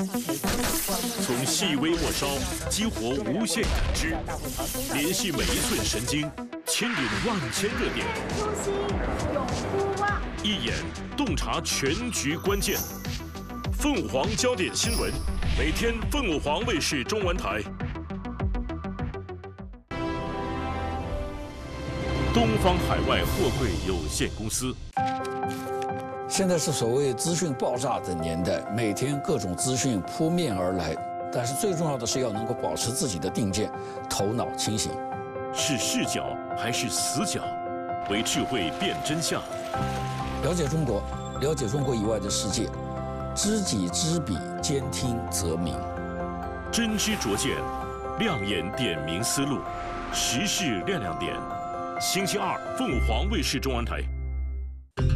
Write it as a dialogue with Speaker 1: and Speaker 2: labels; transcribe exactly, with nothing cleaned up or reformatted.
Speaker 1: 从细微末梢激活无限感知，联系每一寸神经，牵引万千热点。
Speaker 2: 初心永不忘。
Speaker 1: 一眼洞察全局关键。凤凰焦点新闻，每天凤凰卫视中文台。东方海外货柜有限公司。
Speaker 3: 现在是所谓资讯爆炸的年代，每天各种资讯扑面而来，但是最重要的是要能够保持自己的定见，头脑清醒。
Speaker 1: 是视角还是死角？为智慧辨真相。
Speaker 3: 了解中国，了解中国以外的世界，知己知彼，兼听则明。
Speaker 1: 真知灼见，亮眼点明思路，时事亮亮点。星期二，凤凰卫视中文台。